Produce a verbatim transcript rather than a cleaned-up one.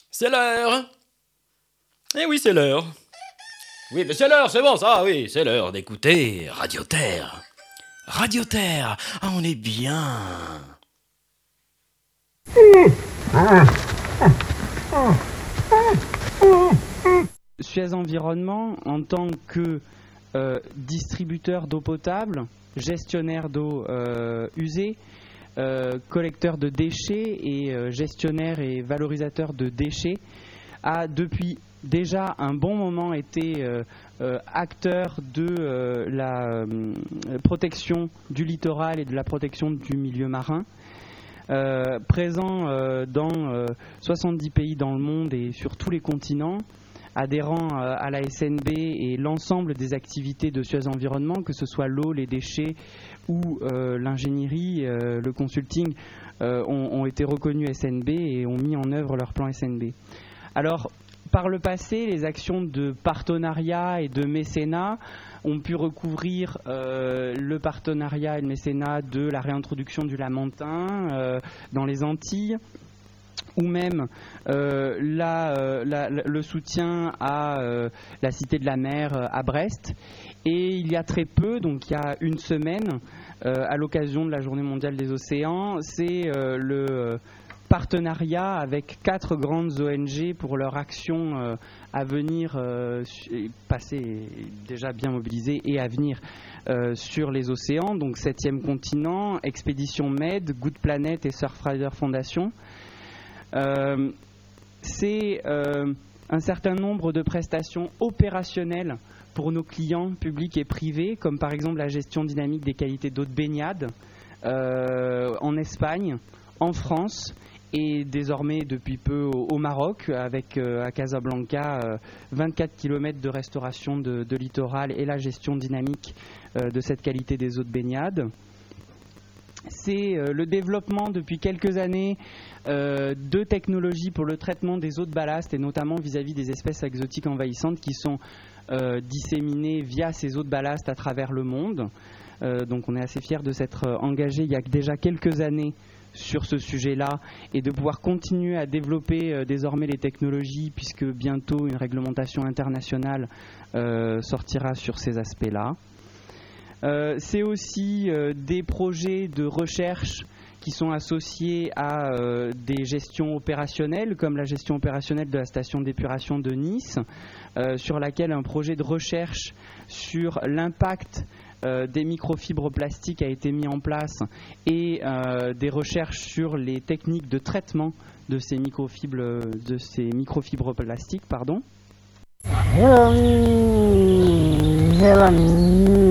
C'est l'heure. Eh oui, c'est l'heure. Oui, mais c'est l'heure, c'est bon ça, oui, c'est l'heure d'écouter Radio Terre. Radio Terre, ah, on est bien. Suez Environnement, en tant que euh, distributeur d'eau potable, gestionnaire d'eau euh, usée, euh, collecteur de déchets et euh, gestionnaire et valorisateur de déchets, a depuis déjà un bon moment été euh, euh, acteur de euh, la euh, protection du littoral et de la protection du milieu marin. Euh, présent euh, dans euh, soixante-dix pays dans le monde et sur tous les continents, adhérant euh, à la S N B et l'ensemble des activités de Suez Environnement, que ce soit l'eau, les déchets ou euh, l'ingénierie, euh, le consulting, euh, ont, ont été reconnus S N B et ont mis en œuvre leur plan S N B. Alors, par le passé, les actions de partenariat et de mécénat ont pu recouvrir euh, le partenariat et le mécénat de la réintroduction du lamentin euh, dans les Antilles, ou même euh, la, euh, la, le soutien à euh, la Cité de la Mer euh, à Brest. Et il y a très peu, donc il y a une semaine, euh, à l'occasion de la Journée mondiale des océans, c'est euh, le euh, partenariat avec quatre grandes O N G pour leur action euh, à venir, euh, passée, déjà bien mobilisée, et à venir euh, sur les océans, donc septième continent, Expédition Med, Good Planet et Surfrider Foundation. Euh, c'est euh, un certain nombre de prestations opérationnelles pour nos clients publics et privés, comme par exemple la gestion dynamique des qualités d'eau de baignade euh, en Espagne, en France et désormais depuis peu au, au Maroc, avec euh, à Casablanca euh, vingt-quatre kilomètres de restauration de, de littoral et la gestion dynamique euh, de cette qualité des eaux de baignade. C'est euh, le développement depuis quelques années euh, de technologies pour le traitement des eaux de ballast et notamment vis-à-vis des espèces exotiques envahissantes qui sont euh, disséminées via ces eaux de ballast à travers le monde. Euh, donc on est assez fiers de s'être engagé il y a déjà quelques années sur ce sujet-là et de pouvoir continuer à développer euh, désormais les technologies puisque bientôt une réglementation internationale euh, sortira sur ces aspects-là. Euh, c'est aussi euh, des projets de recherche qui sont associés à euh, des gestions opérationnelles, comme la gestion opérationnelle de la station d'épuration de Nice, euh, sur laquelle un projet de recherche sur l'impact euh, des microfibres plastiques a été mis en place et euh, des recherches sur les techniques de traitement de ces microfibres, de ces microfibres plastiques. Pardon.